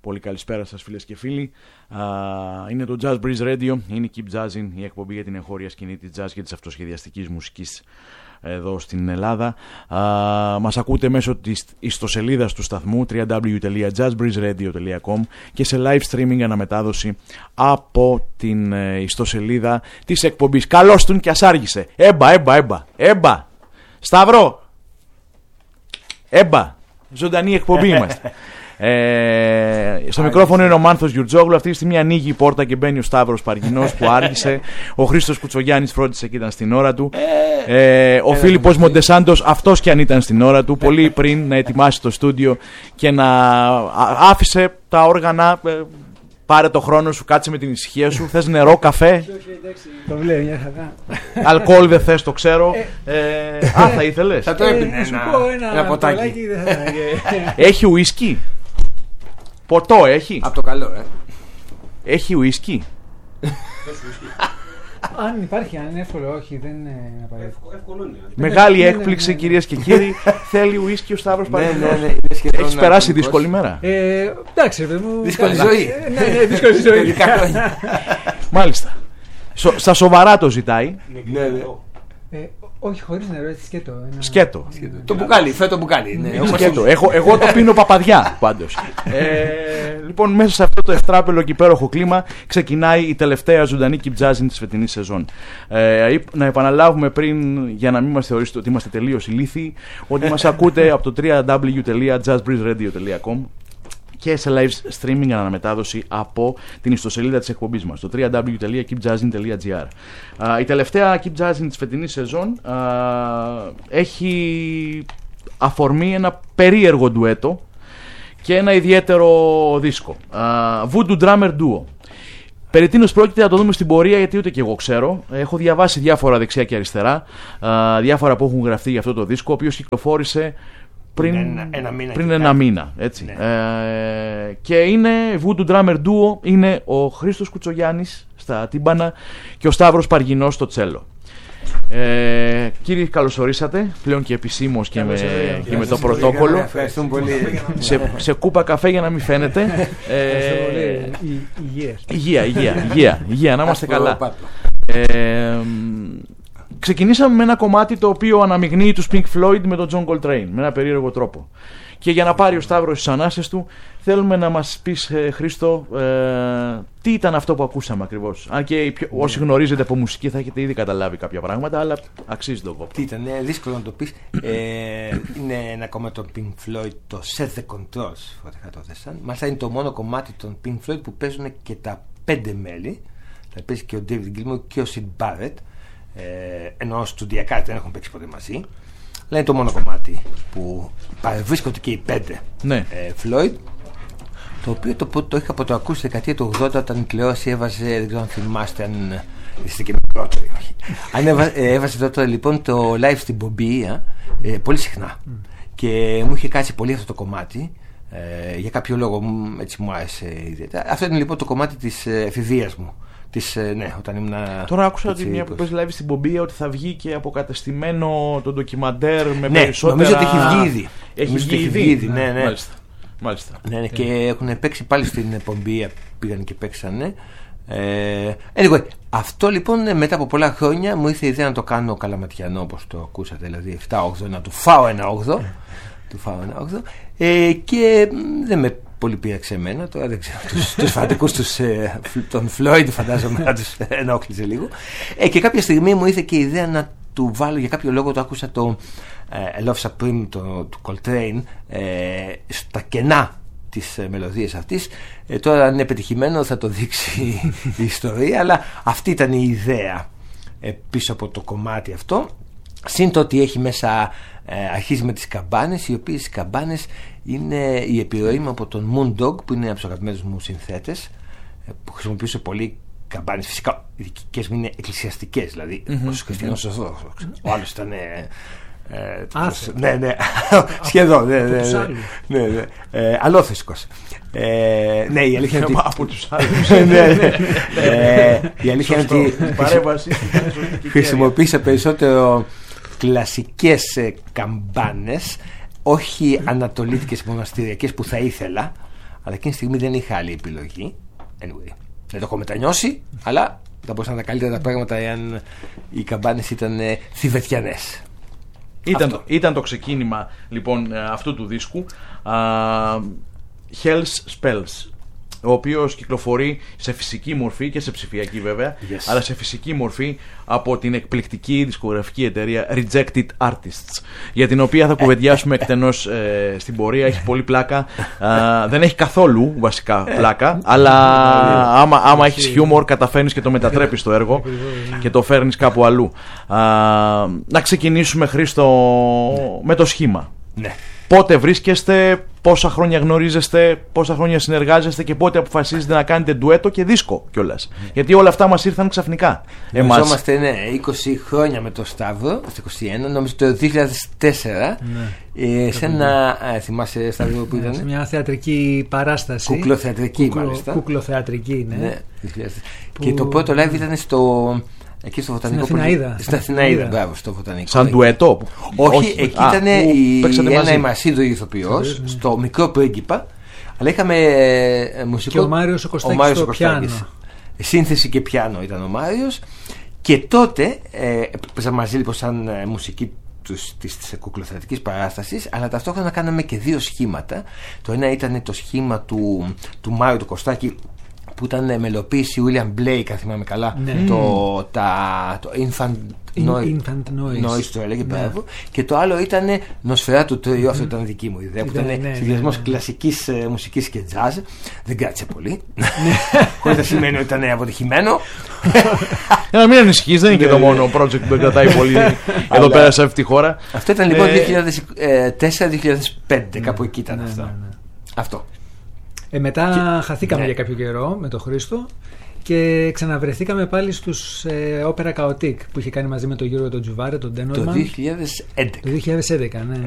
Πολύ καλησπέρα σας φίλες και φίλοι. Είναι το Jazz Breeze Radio, είναι η Keep Jazzin, η εκπομπή για την εγχώρια σκηνή της jazz και της αυτοσχεδιαστικής μουσικής εδώ στην Ελλάδα. Μας ακούτε μέσω της ιστοσελίδας του σταθμού www.jazzbreezeradio.com και σε live streaming αναμετάδοση από την ιστοσελίδα της εκπομπής. Καλώς τον και ας άργησε. Έμπα. Σταύρο. Έμπα. Ζωντανή εκπομπή είμαστε. Στο μικρόφωνο είναι ο Μάνθος Γιουρτζόγλου. Αυτή τη στιγμή ανοίγει η πόρτα και μπαίνει ο Σταύρος Παργινός που άργησε. Ο Χρήστος Κουτσογιάννης φρόντισε και ήταν στην ώρα του. Ο Φίλιππος Μοντεσάντος, αυτός και αν ήταν στην ώρα του, πολύ πριν να ετοιμάσει το στούντιο και να άφησε τα όργανα. Πάρε το χρόνο σου, κάτσε με την ησυχία σου. Θες νερό, καφέ? Το βλέπει μια χαρά. Αλκοόλ δεν θες, το ξέρω. Θα ήθελες? Θα το έπινε ένα ποτάκι. Έχει ουίσκι? Ποτό έχει? Από το καλό, Έχει ουίσκι? Αν υπάρχει, αν είναι εύκολο, όχι, δεν είναι απαραίτητο. Μεγάλη έκπληξη, κυρίες και κύριοι. Θέλει ουίσκι ο Σταύρος Παργινός. Έχεις περάσει δύσκολη μέρα? Εντάξει, ρε παιδί μου. Δύσκολη ζωή. Ναι, δύσκολη ζωή. Μάλιστα. Στα σοβαρά το ζητάει. Όχι, χωρίς νερό, έτσι σκέτο. Σκέτο. Το μπουκάλι, φέτο μπουκάλι. Σκέτο. Εγώ το πίνω παπαδιά πάντως. Λοιπόν, μέσα σε αυτό το ευτράπελο και υπέροχο κλίμα ξεκινάει η τελευταία ζωντανή Keep Jazzin της φετινής σεζόν. Να επαναλάβουμε πριν, για να μην μας θεωρήσετε ότι είμαστε τελείως ηλίθιοι, ότι μας ακούτε από το www.jazzbreezeradio.com και σε live streaming αναμετάδοση από την ιστοσελίδα της εκπομπής μας, το www.keepjazzin.gr. Η τελευταία Keep Jazzin της φετινής σεζόν έχει αφορμή ένα περίεργο ντουέτο και ένα ιδιαίτερο δίσκο. Voodoo Drummer Duo. Περί τίνος πρόκειται να το δούμε στην πορεία, γιατί ούτε και εγώ ξέρω. Έχω διαβάσει διάφορα δεξιά και αριστερά, διάφορα που έχουν γραφτεί για αυτό το δίσκο, ο οποίος κυκλοφόρησε πριν ένα μήνα, έτσι. Ναι. Και είναι Voodoo Drummer Duo, είναι ο Χρήστος Κουτσογιάννης στα τύμπανα και ο Σταύρος Παργινός στο τσέλο. Κύριοι, καλωσορίσατε πλέον και επισήμως και με το πρωτόκολλο. Ευχαριστούμε πολύ. Σε κούπα καφέ για να μην φαίνεται. Υγεία, να είμαστε καλά. Ξεκινήσαμε με ένα κομμάτι το οποίο αναμειγνύει τους Pink Floyd με τον John Coltrane με ένα περίεργο τρόπο. Και για να πάρει ο Σταύρος τις ανάσες του, θέλουμε να μας πεις, Χρήστο, τι ήταν αυτό που ακούσαμε ακριβώς. Αν και όσοι γνωρίζετε από μουσική θα έχετε ήδη καταλάβει κάποια πράγματα, αλλά αξίζει τον κόπο. Τι ήταν, δύσκολο να το πεις. Είναι ένα κομμάτι των Pink Floyd, το Set the Controls. Μάλιστα είναι το μόνο κομμάτι των Pink Floyd που παίζουν και τα 5 μέλη. Θα παίζει και ο David Gilmour και ο Sid Barrett. Ενώ στουντιακά δεν έχουν παίξει ποτέ μαζί. Αλλά είναι το μόνο κομμάτι που παρευρίσκονται και οι 5 Floyd. Το οποίο το είχα ακούσει στη δεκαετία του 80 όταν η τηλεόραση έβαζε, δεν ξέρω αν θυμάστε, αν είστε και μικρότεροι, όχι. Αν έβαζε τότε λοιπόν το live στην Πομπία πολύ συχνά. Και μου είχε κάτσει πολύ αυτό το κομμάτι. Για κάποιο λόγο έτσι μου άρεσε ιδιαίτερα. Αυτό είναι λοιπόν το κομμάτι της εφηβείας μου. Όταν ήμουν. Τώρα άκουσα ότι μια που παίζει live στην Πομπία ότι θα βγει και αποκατεστημένο το ντοκιμαντέρ με περισσότερα. Νομίζω ότι έχει βγει ήδη. Έχει βγει ήδη. Ναι. Μάλιστα. Ναι, και έχουν παίξει πάλι στην Πομπία. Πήγαν και παίξανε. Anyway, αυτό λοιπόν μετά από πολλά χρόνια μου ήρθε η ιδέα να το κάνω καλαματιανό, όπως το ακούσατε, δηλαδή 7-8, να του φάω ένα 8. Και δεν με πολύ πήραξε εμένα. Τώρα δεν ξέρω, τους φαντικούς των Floyd φαντάζομαι να τους ενόχλησε λίγο. Και κάποια στιγμή μου ήρθε και η ιδέα να του βάλω, για κάποιο λόγο το άκουσα το Love Supreme του Coltrane στα κενά της μελωδίας αυτής. Τώρα αν είναι πετυχημένο θα το δείξει η ιστορία, αλλά αυτή ήταν η ιδέα πίσω από το κομμάτι αυτό. Συν το ότι έχει μέσα, αρχίζει με τις καμπάνες, οι οποίες οι καμπάνες είναι η επιρροή μου από τον Moondog, που είναι από τους αγαπημένους μου συνθέτες, που χρησιμοποιούσε πολύ καμπάνες. Φυσικά οι δικές μου είναι εκκλησιαστικές, δηλαδή ως χριστιανός Ορθόδοξος. Ο άλλος ήταν ναι, σχεδόν αλόθρησκος. Ναι, η αλήθεια είναι ότι από τους άλλους. Η αλήθεια είναι ότι χρησιμοποίησα περισσότερο κλασικές καμπάνες, όχι ανατολίτικες μοναστηριακές που θα ήθελα, Αλλά εκείνη τη στιγμή δεν είχα άλλη επιλογή. Anyway, δεν το έχω μετανιώσει, αλλά θα μπορούσαν να τα καλύτερα τα πράγματα εάν οι καμπάνες ήταν θηβετιανές. Ήταν το ξεκίνημα λοιπόν αυτού του δίσκου, Hell's Spells, ο οποίος κυκλοφορεί σε φυσική μορφή και σε ψηφιακή βέβαια, αλλά σε φυσική μορφή από την εκπληκτική δισκογραφική εταιρεία Rejected Artists, για την οποία θα κουβεντιάσουμε εκτενώς στην πορεία. Έχει πολύ πλάκα, δεν έχει καθόλου βασικά πλάκα, αλλά άμα έχεις χιούμορ καταφέρνεις και το μετατρέπεις στο έργο και το φέρνεις κάπου αλλού. Να ξεκινήσουμε, Χρήστο, με το σχήμα. Ναι. Πότε βρίσκεστε, πόσα χρόνια γνωρίζεστε, πόσα χρόνια συνεργάζεστε και πότε αποφασίζετε να κάνετε ντουέτο και δίσκο κιόλας? Γιατί όλα αυτά μας ήρθαν ξαφνικά. Γνωριζόμαστε 20 χρόνια με το Σταύρο, στο 21, νομίζω το 2004. Ναι. Σε ένα, θυμάσαι, Σταύρο, που ήταν? Σε μια θεατρική παράσταση. Κουκλοθεατρική, μάλιστα. Κουκλοθεατρική, ναι. Και το πρώτο live ήταν εκεί στο Βοτανικό. Στην Αθηναίδα, μπράβο, στο Βοτανικό. Σαν ντουέτο? Όχι, εκεί ήταν η Ένα Ημασίδου ηθοποιός, στο Μικρό Πρίγκιπα. Αλλά είχαμε μουσικό. Και ο Μάριος ο Κωστάκης στο πιάνο. Σύνθεση και πιάνο ήταν ο Μάριος. Και τότε παίζαμε μαζί λοιπόν σαν μουσική της κουκλοθεατρικής παράστασης, αλλά ταυτόχρονα κάναμε και δύο σχήματα. Το ένα ήταν το σχήμα του Μάριου του Κωστάκη, που ήταν μελοποίηση William Blake, αν θυμάμαι καλά, το Infant Noise το έλεγε, μπράβο. Και το άλλο ήταν Νοσφαιράτου Τρίο, αυτό ήταν δική μου ιδέα, που ήταν συνδυασμός κλασικής μουσικής και jazz. Δεν κράτησε πολύ, χωρίς να σημαίνει ότι ήταν αποτυχημένο. Να μην ανησυχείς, δεν είναι και το μόνο project που δεν κρατάει πολύ εδώ πέρα σε αυτή τη χώρα. Αυτό ήταν λοιπόν 2004-2005, κάπου εκεί ήταν αυτό. Μετά χαθήκαμε για κάποιο καιρό με τον Χρήστο και ξαναβρεθήκαμε πάλι στους Opera Chaotic που είχε κάνει μαζί με τον Γιώργο τον Τζουβάρε, τον Τένορμαν. Το 2011. Το 2011, ναι.